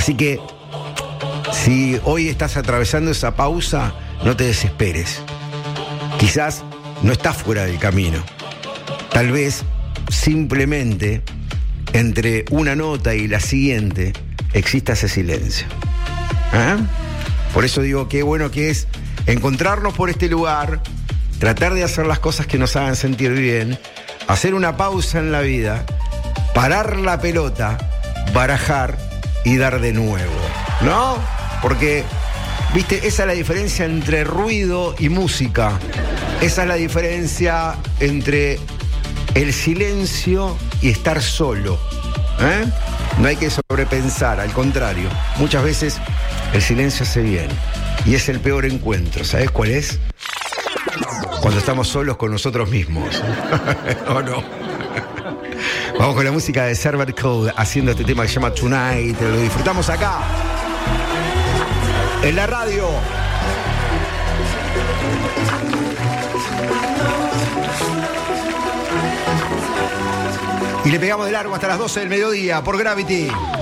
Así que, si hoy estás atravesando esa pausa, no te desesperes. Quizás no estás fuera del camino. Tal vez, simplemente, entre una nota y la siguiente, exista ese silencio. ¿Ah? Por eso digo, qué bueno que es encontrarnos por este lugar, tratar de hacer las cosas que nos hagan sentir bien, hacer una pausa en la vida, parar la pelota, barajar y dar de nuevo, ¿no? Porque, viste, esa es la diferencia entre ruido y música. Esa es la diferencia entre el silencio y estar solo. No hay que sobrepensar, al contrario. Muchas veces el silencio hace bien. Y es el peor encuentro. ¿Sabes cuál es? Cuando estamos solos con nosotros mismos. ¿O no? Vamos con la música de Server Code haciendo este tema que se llama Tonight. Lo disfrutamos acá, en la radio. Y le pegamos de largo hasta las 12 del mediodía por Gravity.